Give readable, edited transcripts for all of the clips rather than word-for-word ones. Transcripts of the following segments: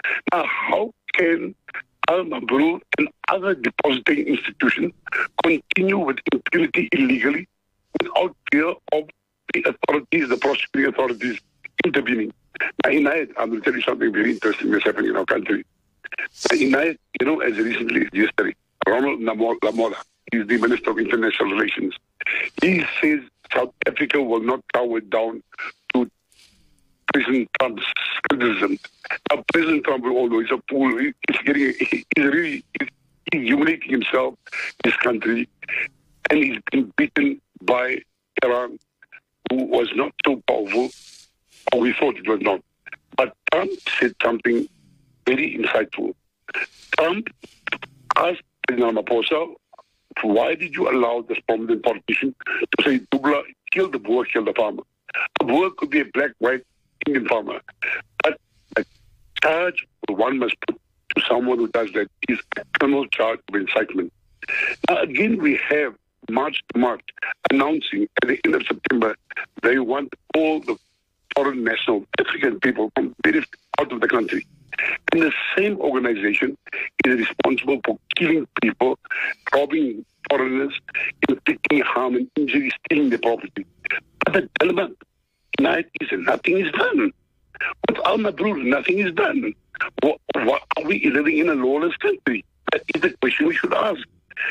Now, how can Al Mabrur and other depositing institutions continue with impunity illegally without fear of the authorities, the prosecuting authorities intervening? Now, Inayat, I'm going to tell you something very interesting that's happening in our country. Now, Inayat, as recently as yesterday, Ronald Lamola, he's the Minister of International Relations. He says South Africa will not cower down to President Trump's criticism. Now, President Trump, although he's a fool, he's humiliating himself, his country, and he's been beaten by Iran, who was not so powerful, or we thought it was not. But Trump said something very insightful. Trump asked President Ramaphosa, why did you allow this prominent politician to say, Dubla, kill the Boer, kill the farmer? A Boer could be a black, white, Indian farmer. But a charge one must put to someone who does that is a criminal charge of incitement. Now, again, we have March to March announcing at the end of September they want all the foreign national African people from out of the country. And the same organization is responsible for killing people, robbing foreigners, inflicting harm and injury, stealing their property. But the dilemma tonight is that nothing is done. With Al Mabrur, nothing is done. What, are we living in a lawless country? That is the question we should ask.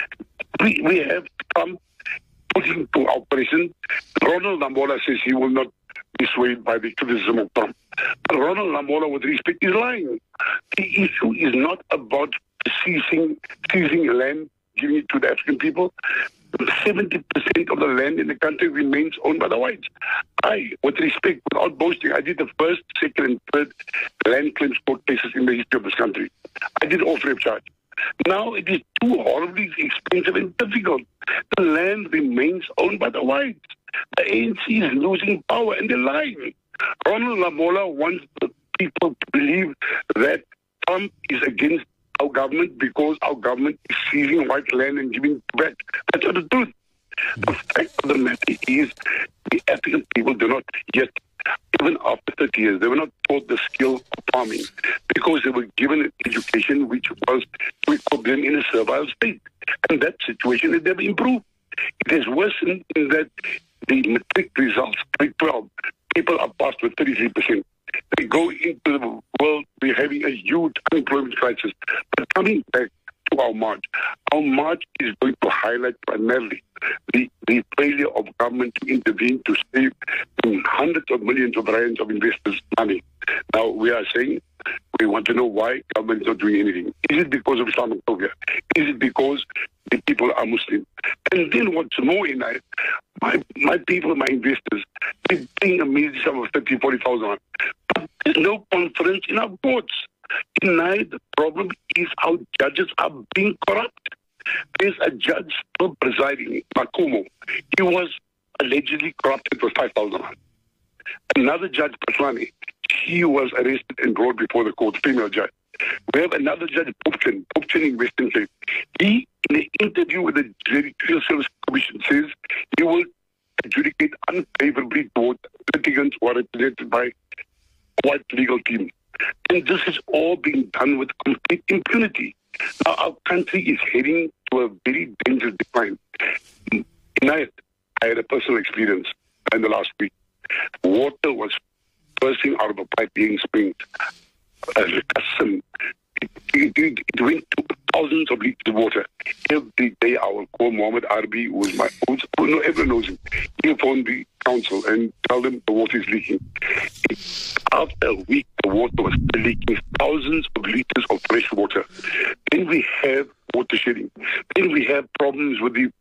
We have Trump putting to our president. Ronald Lamola says he will not be swayed by the criticism of Trump. But Ronald Lamola, with respect, is lying. The issue is not about seizing land, giving it to the African people. 70% of the land in the country remains owned by the whites. With respect, without boasting, I did the first, second, and third land claims court cases in the history of this country. I did all free of charge. Now it is too horribly expensive and difficult. The land remains owned by the whites. The ANC is losing power and they're lying. Ronald Lamola wants the people to believe that Trump is against our government because our government is seizing white land and giving it back. That's not the truth. The fact of the matter is the African people do not yet, even after 30 years, they were not taught the skill of farming because they were given an education which was to put them in a servile state. And that situation has never improved. It has worsened in that the matric results, grade 12, people are passed with 33%. They go into the world, we're having a huge unemployment crisis. But coming back to our march is going to highlight primarily the failure of government to intervene to save hundreds of millions of rands of investors' money. Now, we are saying we want to know why government is not doing anything. Is it because of Islamophobia? Is it because the people are Muslim? And then what's more in it, my people, my investors, they're paying a measly sum of 30,000, 40,000. But there's no confidence in our courts. Tonight, the problem is our judges are being corrupt. There's a judge still presiding, Makumo. He was allegedly corrupted for 5,000. Another judge, Patlani, she was arrested and brought before the court, female judge. We have another judge, Popchan in Western Cape. He, in an interview with the Judicial Service Commission, says he will adjudicate unfavorably toward litigants who are represented by a white legal team. And this is all being done with complete impunity. Now, our country is heading to a very dangerous decline. I had a personal experience in the last week. Water was bursting out of a pipe being springed. It went to thousands of liters of water. Every day I will call Mohammed Arbi, everyone knows him. He'll phone the council and tell them the water is leaking. After a week, the water was leaking thousands of liters of fresh water. Then we have water shedding. Then we have problems with the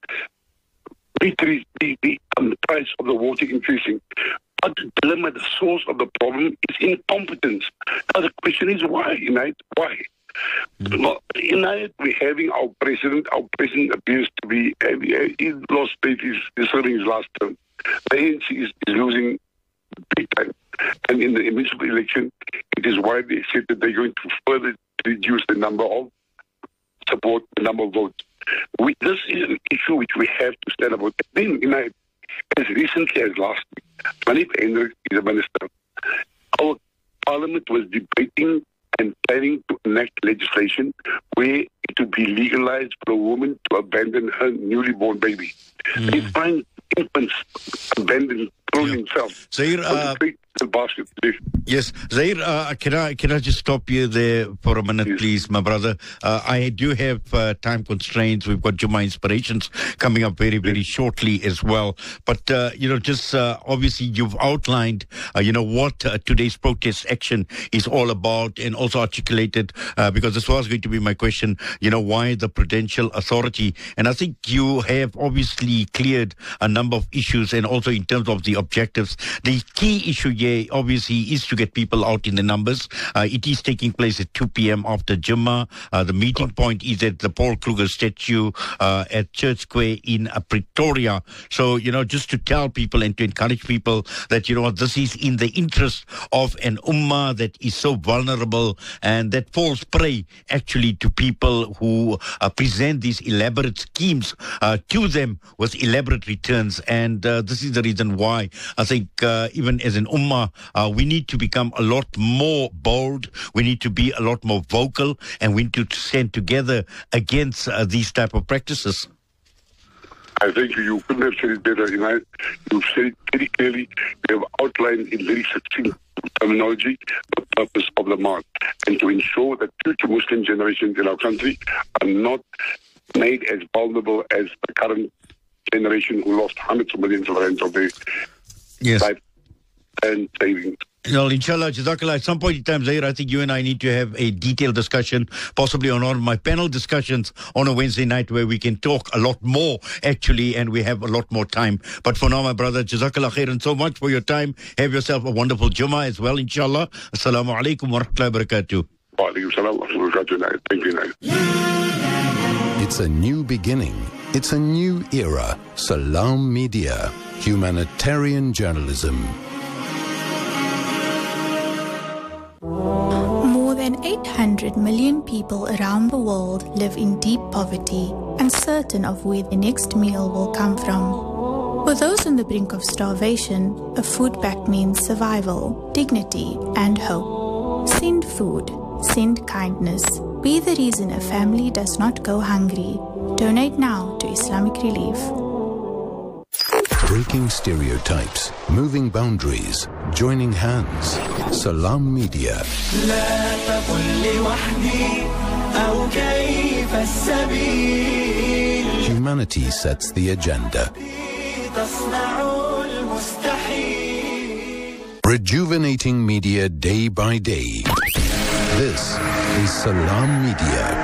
price of the water increasing. But the dilemma, the source of the problem is incompetence. Now the question is why, United? Why? Well, United, we're having our president. Our president appears to be, he lost faith, he's serving his last term. The ANC is losing big time. And in the municipal election, it is widely said that they're going to further reduce the number of support, the number of votes. This is an issue which we have to stand about. Then, United, as recently as last week, Manip Hendrik is a minister. Our parliament was debating and planning to enact legislation where it would be legalized for a woman to abandon her newly born baby. They find infants abandoned, thrown themselves. Zahir, the basket. yes, Zahir, can I just stop you there for a minute, please, my brother? I do have time constraints. We've got Jummah Inspirations coming up very, very shortly as well. But, just obviously you've outlined, what today's protest action is all about, and also articulated, because this was going to be my question, why the Prudential Authority? And I think you have obviously cleared a number of issues, and also in terms of the objectives. The key issue here, obviously, is to get people out in the numbers. It is taking place at 2 p.m. after Jummah. The meeting point is at the Paul Kruger statue at Church Square in Pretoria. So, just to tell people and to encourage people that, this is in the interest of an ummah that is so vulnerable and that falls prey actually to people who present these elaborate schemes to them with elaborate returns. And this is the reason why I think even as an ummah, we need to become a lot more bold. We need to be a lot more vocal, and we need to stand together against these type of practices. I think you couldn't have said it better. You've said it very clearly. You have outlined in very succinct terminology the purpose of the march, and to ensure that future Muslim generations in our country are not made as vulnerable as the current generation who lost hundreds of millions of rands of their life and savings. Inshallah, Jazakallah, at some point in time, Zahir, I think you and I need to have a detailed discussion, possibly on one of my panel discussions on a Wednesday night, where we can talk a lot more, actually, and we have a lot more time. But for now, my brother, Jazakallah khairan so much for your time. Have yourself a wonderful Jummah as well, inshallah. Assalamu alaikum wa rahmatullahi wa barakatuh. Wa alaikum salam wa rahmatullahi wa barakatuh. Thank you. It's a new beginning. It's a new era. Salam Media. Humanitarian journalism. More than 800 million people around the world live in deep poverty, uncertain of where the next meal will come from. For those on the brink of starvation, a food pact means survival, dignity, and hope. Send food. Send kindness. Be the reason a family does not go hungry. Donate now to Islamic Relief. Breaking stereotypes, moving boundaries, joining hands. Salam Media. Humanity sets the agenda. Rejuvenating media day by day. This is Salam Media.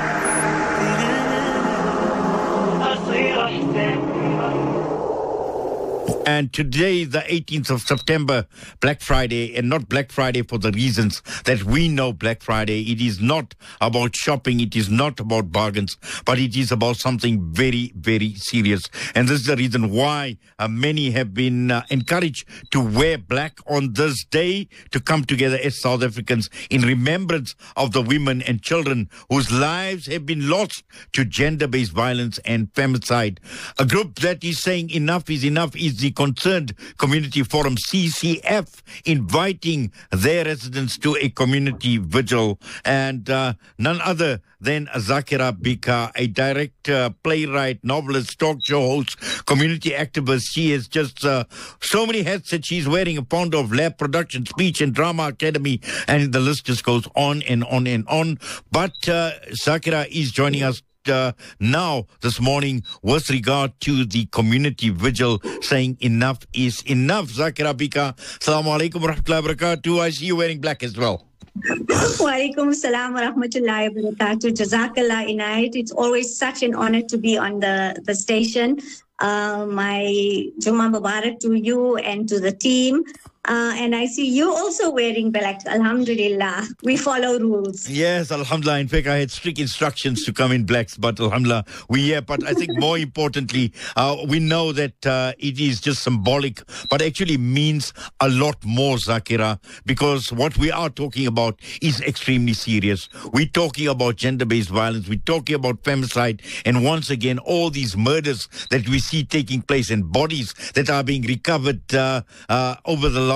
And today, the 18th of September, Black Friday, and not Black Friday for the reasons that we know Black Friday. It is not about shopping. It is not about bargains, but it is about something very, very serious. And this is the reason why many have been encouraged to wear black on this day, to come together as South Africans in remembrance of the women and children whose lives have been lost to gender-based violence and femicide. A group that is saying enough is the Concerned Community Forum, CCF, inviting their residents to a community vigil. And none other than Zakira Bika, a director, playwright, novelist, talk show host, community activist. She has just so many hats that she's wearing, a founder of Lab Production, Speech and Drama Academy, and the list just goes on and on and on. But Zakira is joining us now this morning with regard to the community vigil, saying enough is enough. Zakira Bika, Assalamu alaikum wa rahmatullahi wa barakatuh. I see you wearing black as well. Wa alaikum salam wa rahmatullahi wa barakatuh. Jazakallah Inayat. It's always such an honor to be on the station. My Jummah Mubarak to you and to the team. And I see you also wearing black. Alhamdulillah. We follow rules. Yes, Alhamdulillah. In fact, I had strict instructions to come in blacks, but Alhamdulillah, we're here. But I think more importantly, we know that it is just symbolic, but actually means a lot more, Zakira, because what we are talking about is extremely serious. We're talking about gender-based violence. We're talking about femicide. And once again, all these murders that we see taking place and bodies that are being recovered over the last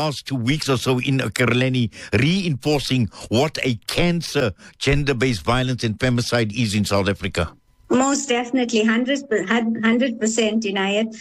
last 2 weeks or so in Ekurhuleni, reinforcing what a cancer gender-based violence and femicide is in South Africa. Most definitely, 100%, Inayat.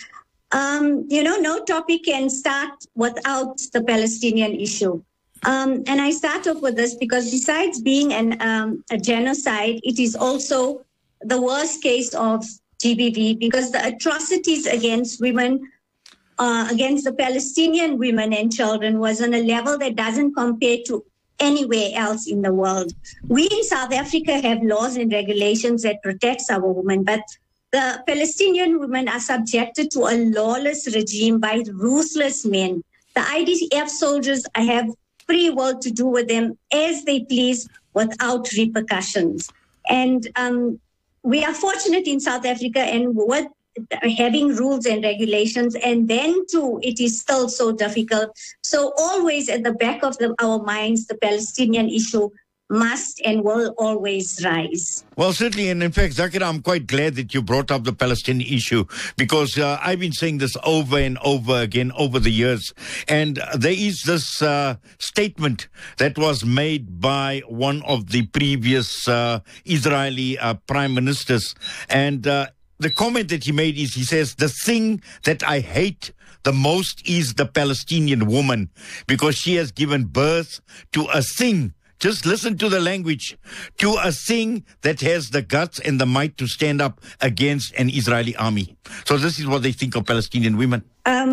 No topic can start without the Palestinian issue. And I start off with this because besides being a genocide, it is also the worst case of GBV because the atrocities against women, against the Palestinian women and children was on a level that doesn't compare to anywhere else in the world. We in South Africa have laws and regulations that protects our women, but the Palestinian women are subjected to a lawless regime by ruthless men. The IDF soldiers have free will to do with them as they please without repercussions. And we are fortunate in South Africa and with having rules and regulations, and then too, it is still so difficult. So always at the back of our minds, the Palestinian issue must and will always rise. Well, certainly, and in fact, Zakira, I'm quite glad that you brought up the Palestinian issue because I've been saying this over and over again over the years. And there is this statement that was made by one of the previous Israeli prime ministers. And the comment that he made is, he says, the thing that I hate the most is the Palestinian woman because she has given birth to a thing. Just listen to the language, to a thing that has the guts and the might to stand up against an Israeli army. So this is what they think of Palestinian women.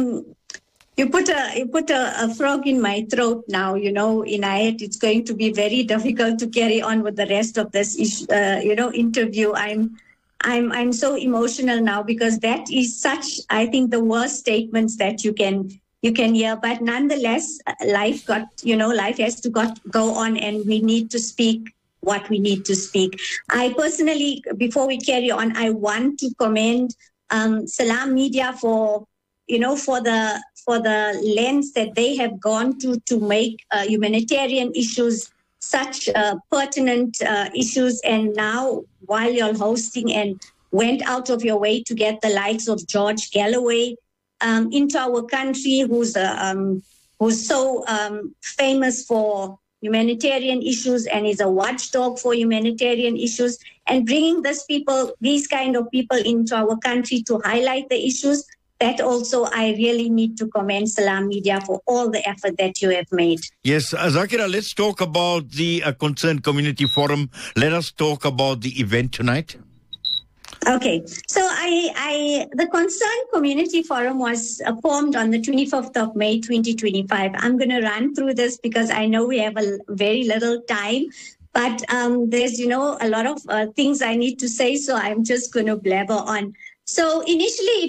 You put a frog in my throat now, Inayat. It's going to be very difficult to carry on with the rest of this interview. I'm so emotional now because that is such, I think, the worst statements that you can hear, but nonetheless, life has to go on, and we need to speak what we need to speak. I personally, before we carry on, I want to commend Salam Media for the lens that they have gone to make humanitarian issues such pertinent issues. And now, while you're hosting and went out of your way to get the likes of George Galloway into our country, who's so famous for humanitarian issues and is a watchdog for humanitarian issues, and bringing these kind of people into our country to highlight the issues, that also I really need to commend Salam Media for all the effort that you have made. Yes, Zakira, let's talk about the Concerned Community Forum. Let us talk about the event tonight. Okay, so the Concerned Community Forum was formed on the 25th of May, 2025. I'm going to run through this because I know we have a very little time, but there's, a lot of things I need to say, so I'm just going to blabber on. So initially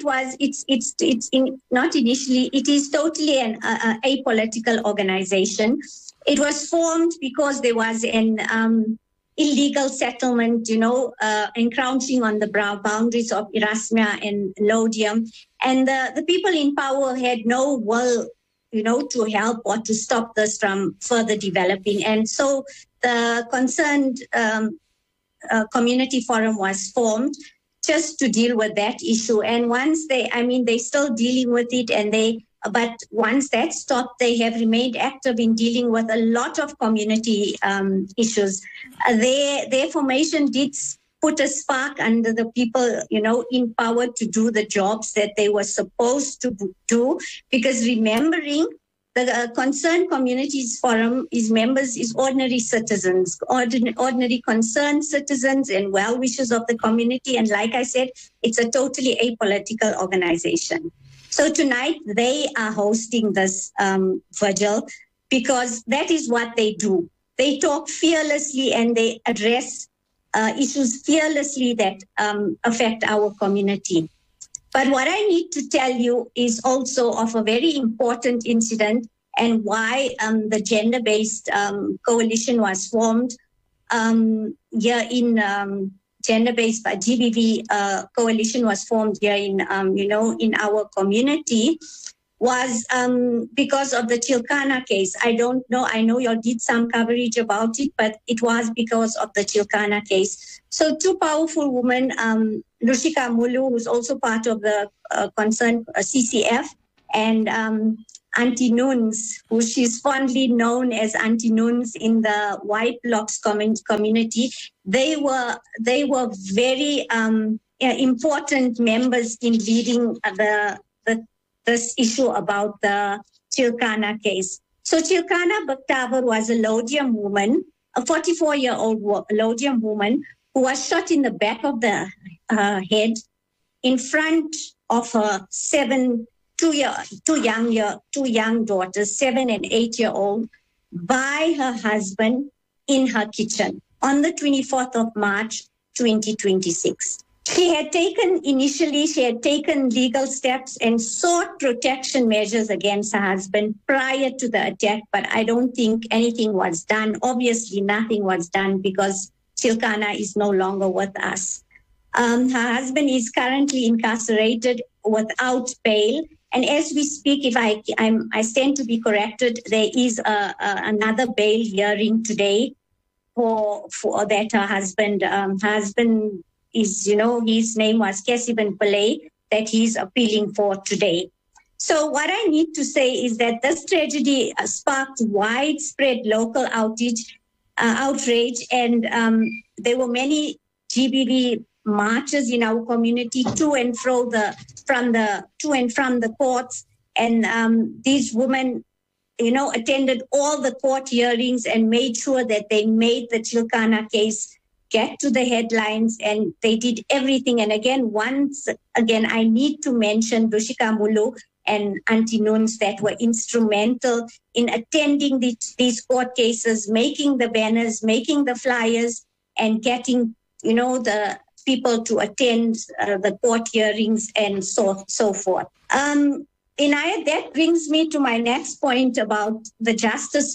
it is totally an apolitical organization. It was formed because there was an illegal settlement, encroaching on the boundaries of Erasmia and Laudium. And the people in power had no will, to help or to stop this from further developing. And so the Concerned Community Forum was formed just to deal with that issue. And once they're still dealing with it, but once that stopped, they have remained active in dealing with a lot of community issues. Their formation did put a spark under the people, in power to do the jobs that they were supposed to do. Because remembering the Concerned Communities Forum, members is ordinary citizens, ordinary concerned citizens and well-wishers of the community. And like I said, it's a totally apolitical organization. So tonight they are hosting this vigil because that is what they do. They talk fearlessly and they address issues fearlessly that affect our community. But what I need to tell you is also of a very important incident and why the gender-based coalition was formed here in gender-based GBV coalition was formed here in our community was because of the Chilkana case. I don't know. I know you all did some coverage about it, but it was because of the Chilkana case. So two powerful women, Lushika Mulu, who's also part of the Concerned CCF, and Auntie Nuns, who she's fondly known as Auntie Nuns in the White Blocks community. They were very important members in leading this issue about the Chilkana case. So Chilkana Bhaktavar was a Lodium woman, a 44-year-old Lodium woman who was shot in the back of the head in front of her two young daughters, 7 and 8-year-old, by her husband in her kitchen on the 24th of March, 2026. She had taken legal steps and sought protection measures against her husband prior to the attack, but I don't think anything was done. Obviously, nothing was done because Chilkana is no longer with us. Her husband is currently incarcerated without bail. And as we speak, if I stand to be corrected, there is another bail hearing today for that her husband is, his name was Kesiban Pillay, that he's appealing for today. So what I need to say is that this tragedy sparked widespread local outrage, and there were many GBV marches in our community to and from the courts, and these women, attended all the court hearings and made sure that they made the Chilkana case get to the headlines, and they did everything. And once again, I need to mention Dushika Mulu and Auntie Nuns that were instrumental in attending these court cases, making the banners, making the flyers, and getting, the people to attend the court hearings and so forth. Inayat, that brings me to my next point about the justice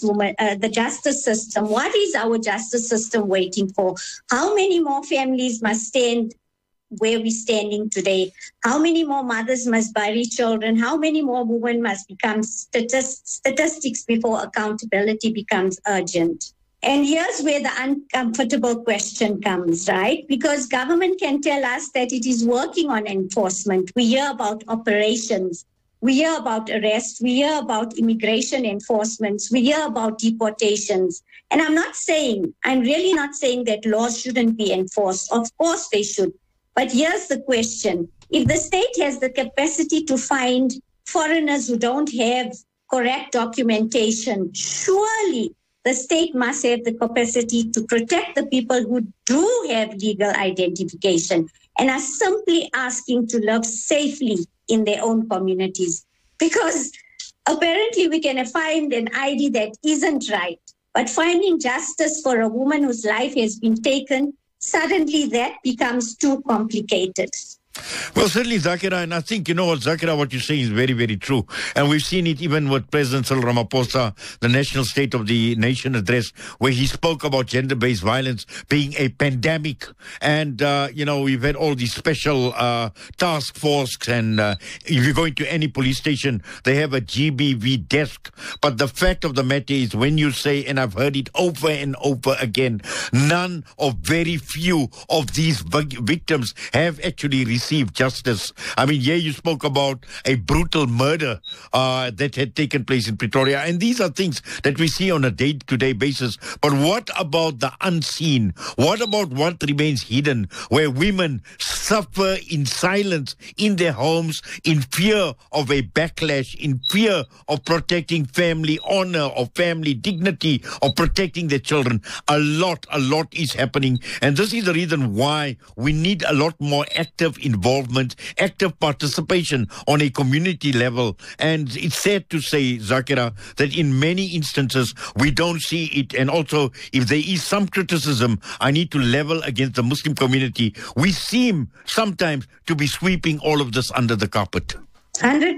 system. What is our justice system waiting for? How many more families must stand where we're standing today? How many more mothers must bury children? How many more women must become statistics before accountability becomes urgent? And here's where the uncomfortable question comes, right? Because government can tell us that it is working on enforcement. We hear about operations. We hear about arrests. We hear about immigration enforcements. We hear about deportations. And I'm really not saying that laws shouldn't be enforced. Of course they should. But here's the question. If the state has the capacity to find foreigners who don't have correct documentation, surely the state must have the capacity to protect the people who do have legal identification and are simply asking to live safely in their own communities. Because apparently we can find an ID that isn't right, but finding justice for a woman whose life has been taken, suddenly that becomes too complicated. Well, certainly, Zakira, and I think, Zakira, what you're saying is very, very true. And we've seen it even with President Cyril Ramaphosa, the National State of the Nation address, where he spoke about gender-based violence being a pandemic. And, we've had all these special task force, and if you go into any police station, they have a GBV desk. But the fact of the matter is, when you say, and I've heard it over and over again, none or very few of these victims have actually received justice. I mean, you spoke about a brutal murder that had taken place in Pretoria, and these are things that we see on a day-to-day basis. But what about the unseen? What about what remains hidden, where women suffer in silence in their homes, in fear of a backlash, in fear of protecting family honor or family dignity or protecting their children? A lot is happening, and this is the reason why we need a lot more active involvement, active participation on a community level. And it's sad to say, Zakira, that in many instances we don't see it. And also, if there is some criticism I need to level against the Muslim community, we seem sometimes to be sweeping all of this under the carpet. 100%,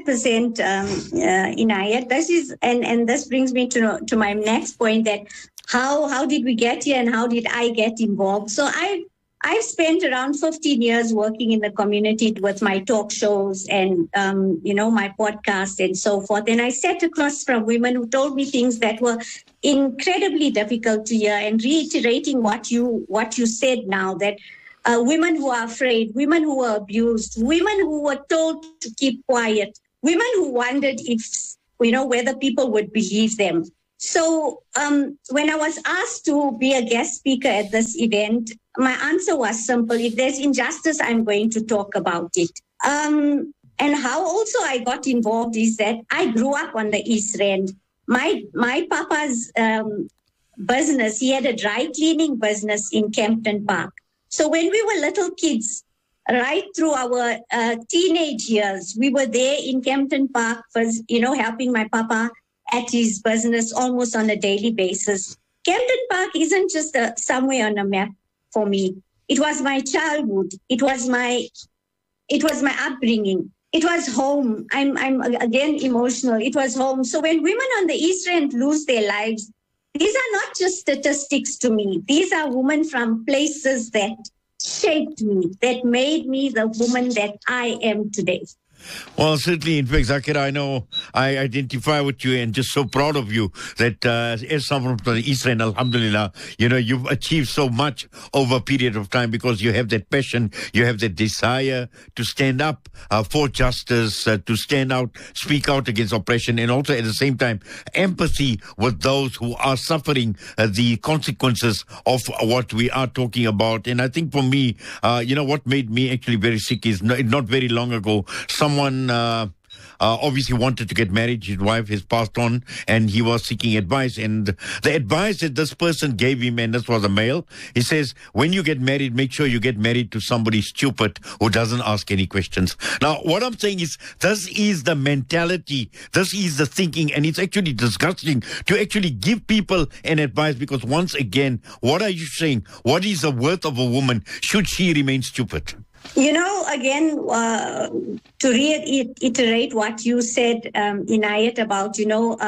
Inayat. This is, and this brings me to my next point, that how did we get here and how did I get involved? So I've spent around 15 years working in the community with my talk shows and, my podcast and so forth. And I sat across from women who told me things that were incredibly difficult to hear, and reiterating what you said now, that women who are afraid, women who were abused, women who were told to keep quiet, women who wondered if whether people would believe them. So when I was asked to be a guest speaker at this event, my answer was simple. If there's injustice, I'm going to talk about it. And how also I got involved is that I grew up on the East Rand. My papa's business, he had a dry cleaning business in Kempton Park. So when we were little kids, right through our teenage years, we were there in Kempton Park, helping my papa at his business almost on a daily basis. Kempton Park isn't just somewhere on a map for me. It was my childhood. It was my upbringing. It was home. I'm again emotional. It was home. So when women on the East Rand lose their lives, these are not just statistics to me. These are women from places that shaped me, that made me the woman that I am today. Well, certainly, in fact, Zakira, I know I identify with you and just so proud of you that as someone from the East Rand, alhamdulillah, you've achieved so much over a period of time because you have that passion, you have that desire to stand up for justice, to stand out, speak out against oppression, and also at the same time, empathy with those who are suffering the consequences of what we are talking about. And I think for me, what made me actually very sick is not very long ago, someone obviously wanted to get married. His wife has passed on and he was seeking advice. And the advice that this person gave him, and this was a male, he says, when you get married, make sure you get married to somebody stupid who doesn't ask any questions. Now, what I'm saying is, this is the mentality, this is the thinking, and it's actually disgusting to actually give people an advice because once again, what are you saying? What is the worth of a woman should she remain stupid? Again, to reiterate what you said, Inayat, about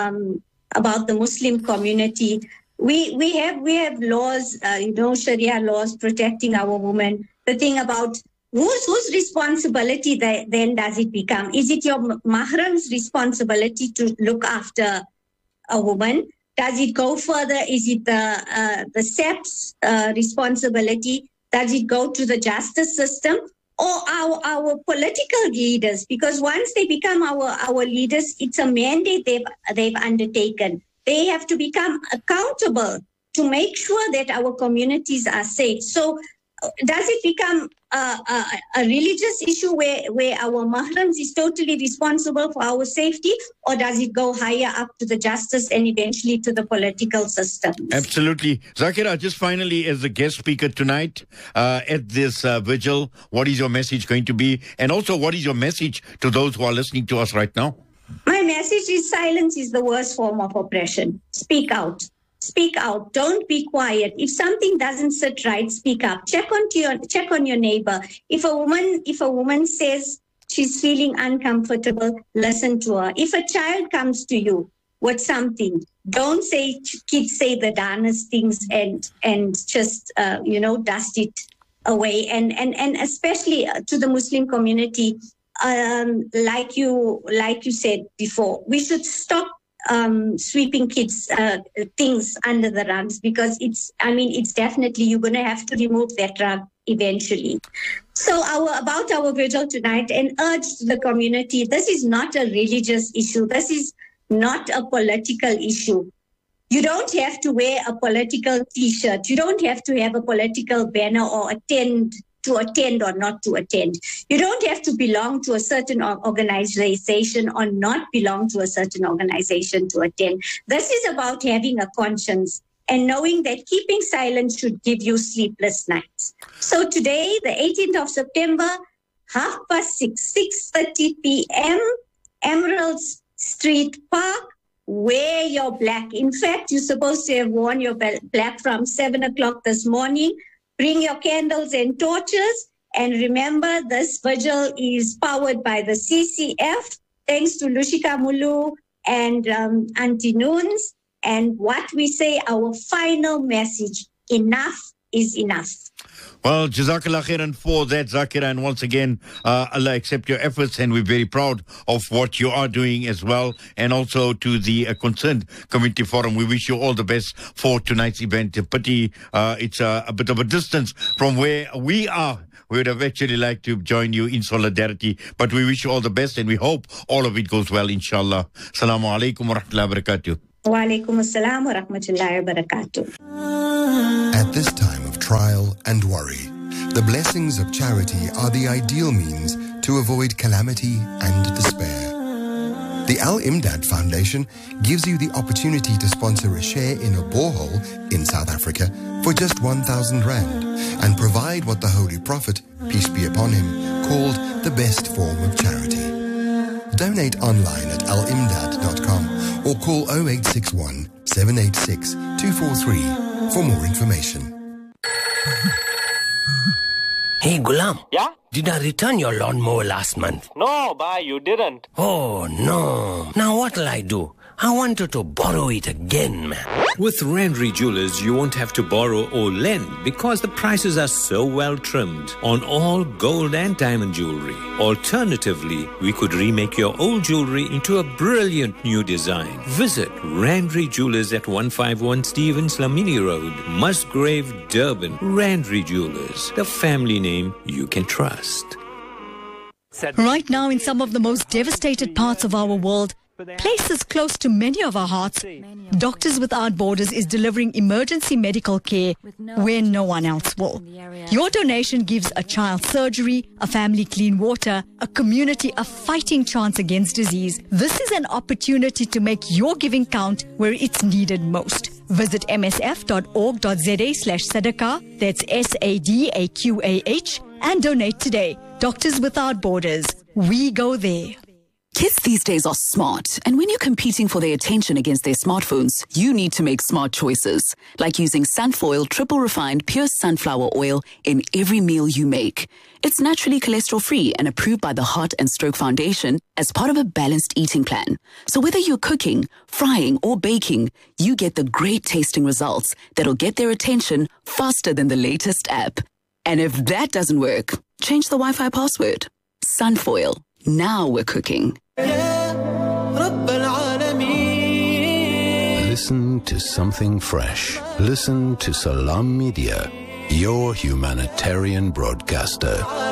the Muslim community, we have laws, Sharia laws protecting our women. The thing about whose responsibility then does it become? Is it your mahram's responsibility to look after a woman? Does it go further? Is it the SEP's responsibility? Does it go to the justice system or our political leaders? Because once they become our leaders, it's a mandate they've undertaken. They have to become accountable to make sure that our communities are safe. So does it become a religious issue where our mahrams is totally responsible for our safety, or does it go higher up to the justice and eventually to the political system? Absolutely. Zakira, just finally, as a guest speaker tonight at this vigil, what is your message going to be? And also, what is your message to those who are listening to us right now? My message is silence is the worst form of oppression. Speak out. Speak out. Don't be quiet. If something doesn't sit right, speak up. Check on your neighbor. If a woman says she's feeling uncomfortable, listen to her. If a child comes to you with something, don't say kids say the darnest things and just dust it away. And especially to the Muslim community, like you said before, we should stop sweeping kids things under the rugs, because it's definitely, you're going to have to remove that rug eventually. So about our vigil tonight, and urge to the community, this is not a religious issue. This is not a political issue. You don't have to wear a political T-shirt. You don't have to have a political banner or attend or not to attend. You don't have to belong to a certain organization or not belong to a certain organization to attend. This is about having a conscience and knowing that keeping silent should give you sleepless nights. So today, the 18th of September, 6:30 p.m., Emerald Street Park, wear your black. In fact, you're supposed to have worn your black from 7 o'clock this morning. Bring your candles and torches. And remember, this vigil is powered by the CCF, thanks to Lushika Mulu and Auntie Noons. And what we say, our final message, enough is enough. Well, Jazakallah khairan for that, Zakira. And once again, Allah accept your efforts, and we're very proud of what you are doing as well. And also to the Concerned Community Forum, we wish you all the best for tonight's event. Pity it's a bit of a distance from where we are. We would have actually liked to join you in solidarity, but we wish you all the best, and we hope all of it goes well, inshallah. Assalamu alaikum wa rahmatullahi wa barakatuh. Wa alaikum assalam wa rahmatullahi wa barakatuh. At this time of trial and worry, the blessings of charity are the ideal means to avoid calamity and despair. The Al-Imdad Foundation gives you the opportunity to sponsor a share in a borehole in South Africa for just 1,000 rand and provide what the Holy Prophet, peace be upon him, called the best form of charity. Donate online at alimdad.com or call 0861 786 243 for more information. Hey, Gulam. Yeah? Did I return your lawnmower last month? No, bhai, you didn't. Oh, no. Now what'll I do? I wanted to borrow it again, man. With Randry Jewelers, you won't have to borrow or lend because the prices are so well trimmed on all gold and diamond jewelry. Alternatively, we could remake your old jewelry into a brilliant new design. Visit Randry Jewelers at 151 Stevens Lamini Road, Musgrave, Durban. Randry Jewelers, the family name you can trust. Right now, in some of the most devastated parts of our world, places close to many of our hearts, Doctors Without Borders is delivering emergency medical care where no one else will. Your donation gives a child surgery, a family clean water, a community a fighting chance against disease. This is an opportunity to make your giving count where it's needed most. Visit msf.org.za/sadaqah, that's SADAQAH, and donate today. Doctors Without Borders, we go there. Kids these days are smart, and when you're competing for their attention against their smartphones, you need to make smart choices, like using Sunfoil triple refined pure sunflower oil in every meal you make. It's naturally cholesterol-free and approved by the Heart and Stroke Foundation as part of a balanced eating plan. So whether you're cooking, frying, or baking, you get the great tasting results that'll get their attention faster than the latest app. And if that doesn't work, change the Wi-Fi password. Sunfoil. Now we're cooking. Listen to something fresh. Listen to Salam Media, your humanitarian broadcaster.